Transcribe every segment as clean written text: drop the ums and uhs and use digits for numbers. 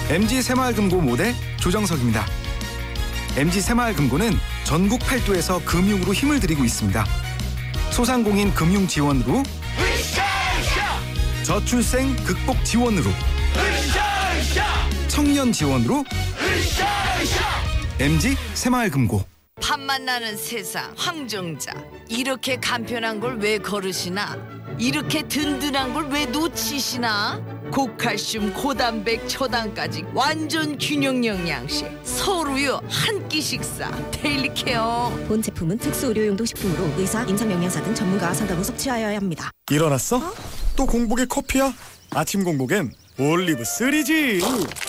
MG 새마을금고 모대 조정석입니다. MG 새마을금고는 전국 8도에서 금융으로 힘을 들이고 있습니다. 소상공인 금융 지원으로, 저출생 극복 지원으로, 청년 지원으로, MG 새마을금고. 밥 만나는 세상 황정자, 이렇게 간편한 걸 왜 거르시나? 이렇게 든든한 걸 왜 놓치시나? 고칼슘 고단백 초당까지 완전 균형 영양식, 서울우유 한 끼 식사 데일리 케어. 본 제품은 특수 의료용도 식품으로 의사, 임상영양사 등 전문가와 상담 후 섭취하여야 합니다. 일어났어? 또 공복에 커피야? 아침 공복엔 올리브 3지.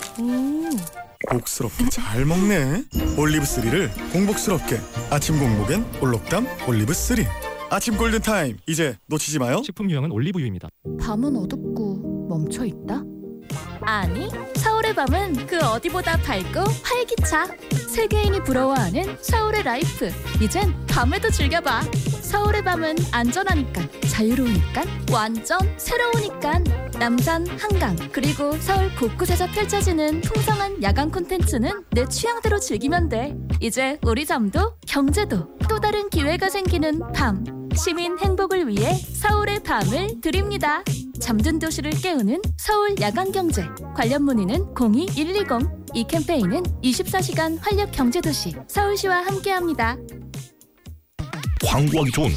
복스럽게 잘 먹네. 올리브 3를 공복스럽게. 아침 공복엔 올록담 올리브 3. 아침 골든타임, 이제 놓치지 마요. 식품 유형은 올리브유입니다. 밤은 어둡고 멈춰있다? 아니, 서울의 밤은 그 어디보다 밝고 활기차. 세계인이 부러워하는 서울의 라이프. 이젠 밤에도 즐겨봐. 서울의 밤은 안전하니까, 자유로우니까, 완전 새로우니까. 남산, 한강, 그리고 서울 곳곳에서 펼쳐지는 풍성한 야간 콘텐츠는 내 취향대로 즐기면 돼. 이제 우리 잠도 경제도 또 다른 기회가 생기는 밤. 시민 행복을 위해 서울의 밤을 드립니다. 잠든 도시를 깨우는 서울 야간경제. 관련 문의는 02-120. 이 캠페인은 24시간 활력 경제도시 서울시와 함께합니다. 광고하기 좋은